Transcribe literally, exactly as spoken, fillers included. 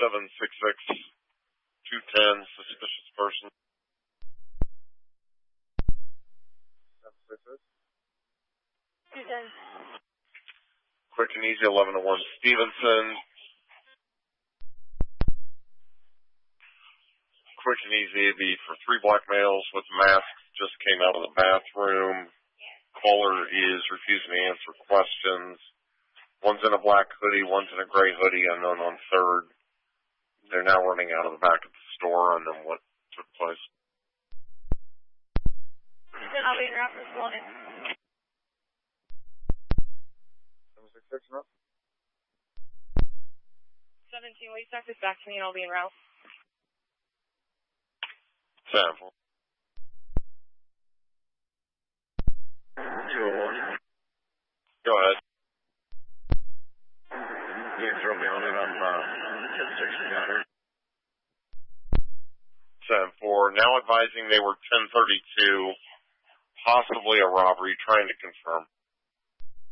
seven six six, two ten, suspicious person. seven six six? two ten. Quick and easy, eleven oh one Stevenson. Quick and easy, the for three black males with masks just came out of the bathroom. Caller is refusing to answer questions. One's in a black hoodie, one's in a gray hoodie, unknown on third. They're now running out of the back of the store, and then what took place? I'll be around this morning. seven six six, no? seventeen, will you start this back to me and I'll be en route? Sample. Go ahead. You can throw me on it. I'm uh, ten sixty nine. seven four, now advising they were ten thirty-two, possibly a robbery, trying to confirm.